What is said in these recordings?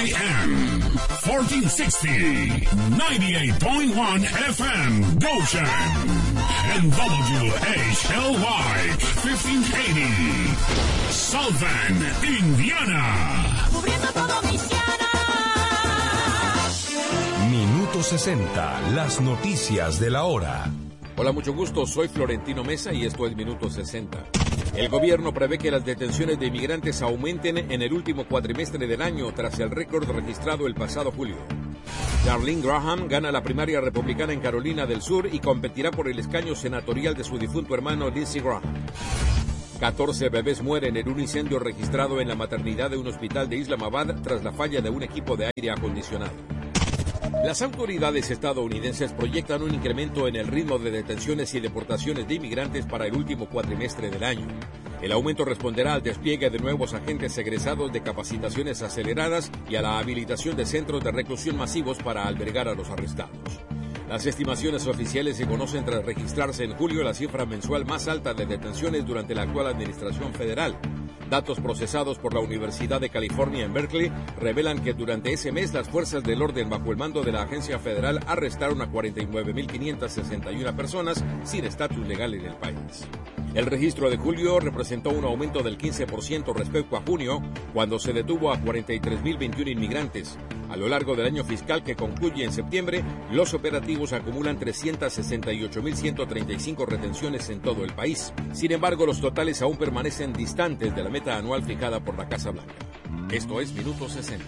AM, 1460, 98.1 FM, Goshen, and WHLY, 1580, South Bend, Indiana. Cubriendo todo Misiana. Minuto 60, las noticias de la hora. Hola, mucho gusto, soy Florentino Mesa y esto es Minuto 60. El gobierno prevé que las detenciones de inmigrantes aumenten en el último cuatrimestre del año tras el récord registrado el pasado julio. Darlene Graham gana la primaria republicana en Carolina del Sur y competirá por el escaño senatorial de su difunto hermano Lindsey Graham. 14 bebés mueren en un incendio registrado en la maternidad de un hospital de Islamabad tras la falla de un equipo de aire acondicionado. Las autoridades estadounidenses proyectan un incremento en el ritmo de detenciones y deportaciones de inmigrantes para el último cuatrimestre del año. El aumento responderá al despliegue de nuevos agentes egresados de capacitaciones aceleradas y a la habilitación de centros de reclusión masivos para albergar a los arrestados. Las estimaciones oficiales se conocen tras registrarse en julio la cifra mensual más alta de detenciones durante la actual administración federal. Datos procesados por la Universidad de California en Berkeley revelan que durante ese mes las fuerzas del orden bajo el mando de la agencia federal arrestaron a 49.561 personas sin estatus legal en el país. El registro de julio representó un aumento del 15% respecto a junio, cuando se detuvo a 43.021 inmigrantes. A lo largo del año fiscal que concluye en septiembre, los operativos acumulan 368.135 retenciones en todo el país. Sin embargo, los totales aún permanecen distantes de la meta anual fijada por la Casa Blanca. Esto es Minuto 60.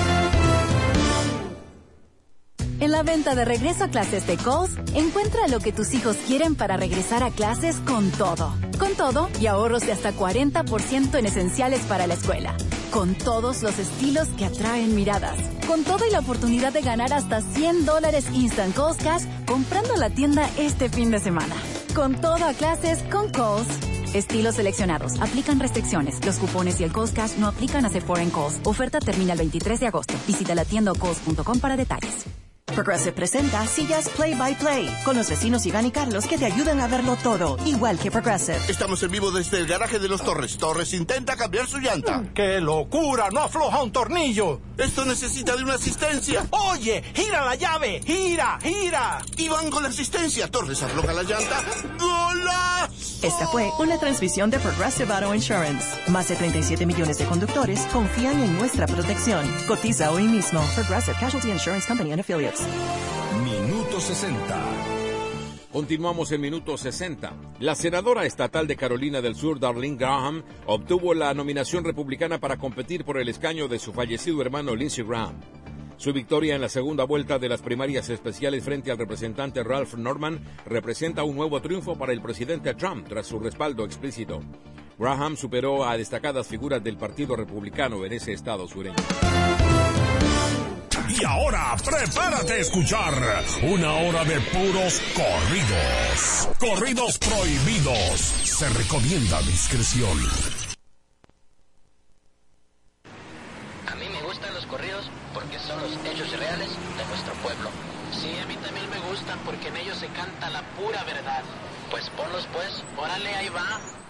En la venta de regreso a clases de Kohl's, encuentra lo que tus hijos quieren para regresar a clases con todo. Con todo y ahorros de hasta 40% en esenciales para la escuela. Con todos los estilos que atraen miradas. Con todo y la oportunidad de ganar hasta $100 Instant Kohl's Cash comprando en la tienda este fin de semana. Con todo a clases con Kohl's. Estilos seleccionados. Aplican restricciones. Los cupones y el Kohl's Cash no aplican a Sephora en Kohl's. Oferta termina el 23 de agosto. Visita la tienda o kohls.com para detalles. Progressive presenta Sillas Play by Play, con los vecinos Iván y Carlos que te ayudan a verlo todo, igual que Progressive. Estamos en vivo desde el garaje de los Torres. Torres intenta cambiar su llanta. ¡Qué locura! ¡No afloja un tornillo! Esto necesita de una asistencia. ¡Oye! ¡Gira la llave! ¡Gira! ¡Gira! Iván con la asistencia. Torres afloja la llanta. ¡Golazo! Esta fue una transmisión de Progressive Auto Insurance. Más de 37 millones de conductores confían en nuestra protección. Cotiza hoy mismo. Progressive Casualty Insurance Company and Affiliates. Minuto 60. Continuamos en Minuto 60. La senadora estatal de Carolina del Sur, Darlene Graham, obtuvo la nominación republicana para competir por el escaño de su fallecido hermano Lindsey Graham. Su victoria en la segunda vuelta de las primarias especiales frente al representante Ralph Norman representa un nuevo triunfo para el presidente Trump tras su respaldo explícito. Graham superó a destacadas figuras del Partido Republicano en ese estado sureño. Y ahora, prepárate a escuchar una hora de puros corridos. Corridos prohibidos. Se recomienda discreción. A mí me gustan los corridos porque son los hechos reales de nuestro pueblo. Sí, a mí también me gustan porque en ellos se canta la pura verdad. Pues ponlos pues, órale, ahí va.